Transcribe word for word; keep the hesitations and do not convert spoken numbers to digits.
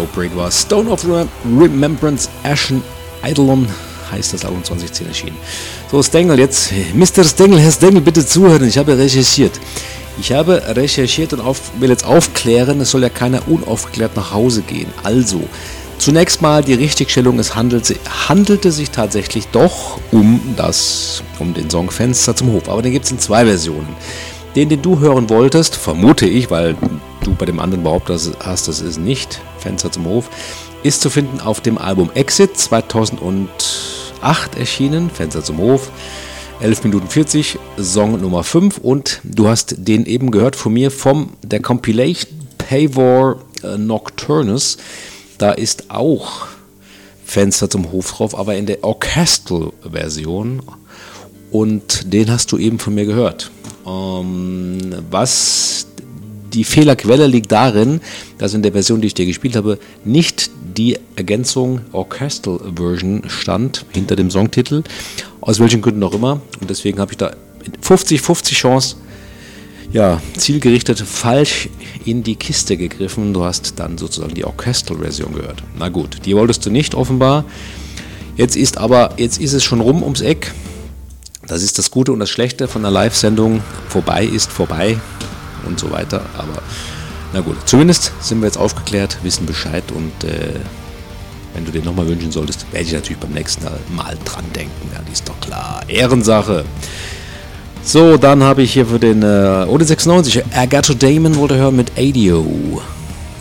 Low Parade war Stone of Rem- Remembrance Ashen Eidolon, heißt das Album zwanzig zehn erschienen. So, Stengel, jetzt, Mister Stengel, Herr Stengel, bitte zuhören, ich habe recherchiert. Ich habe recherchiert und auf, will jetzt aufklären, es soll ja keiner unaufgeklärt nach Hause gehen. Also, zunächst mal die Richtigstellung, es handelte, handelte sich tatsächlich doch um, das, um den Song Fenster zum Hof, aber den gibt es in zwei Versionen. Den, den du hören wolltest, vermute ich, weil du bei dem anderen behauptet hast, das ist nicht Fenster zum Hof, ist zu finden auf dem Album Exit zweitausendacht erschienen, Fenster zum Hof. elf Minuten vierzig, Song Nummer fünf, und du hast den eben gehört von mir vom der Compilation Pavor äh, Nocturnus. Da ist auch Fenster zum Hof drauf, aber in der Orchestral-Version, und den hast du eben von mir gehört. Ähm, was die Fehlerquelle liegt darin, dass in der Version, die ich dir gespielt habe, nicht die Ergänzung Orchestral Version stand hinter dem Songtitel, aus welchen Gründen auch immer, und deswegen habe ich da fünfzig fünfzig Chance, ja, zielgerichtet falsch in die Kiste gegriffen. Du hast dann sozusagen die Orchestral Version gehört. Na gut, die wolltest du nicht offenbar. Jetzt ist aber, jetzt ist es schon rum ums Eck. Das ist das Gute und das Schlechte von einer Live-Sendung. Vorbei ist vorbei und so weiter. Aber na gut, zumindest sind wir jetzt aufgeklärt, wissen Bescheid, und äh, wenn du den nochmal wünschen solltest, werde ich natürlich beim nächsten Mal dran denken. Ja, die ist doch klar. Ehrensache. So, dann habe ich hier für den äh, O D sechsundneunzig Agato Damon wollte hören mit Adio.